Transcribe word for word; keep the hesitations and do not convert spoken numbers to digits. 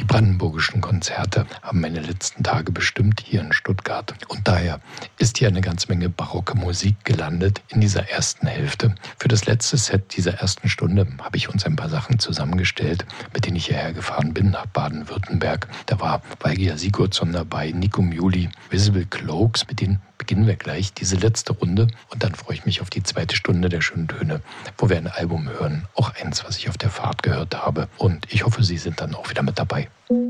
Die brandenburgischen Konzerte haben meine letzten Tage bestimmt hier in Stuttgart. Und daher ist hier eine ganze Menge barocke Musik gelandet in dieser ersten Hälfte. Für das letzte Set dieser ersten Stunde habe ich uns ein paar Sachen zusammengestellt, mit denen ich hierher gefahren bin nach Baden-Württemberg. Da war Walgia Sigurdsson dabei, Nico Muhly, Visible Cloaks, mit denen beginnen wir gleich diese letzte Runde. Und dann freue ich mich auf die zweite Stunde der schönen Töne, wo wir ein Album hören. Auch eins, was ich auf der Fahrt gehört habe. Und ich hoffe, Sie sind dann auch wieder mit dabei.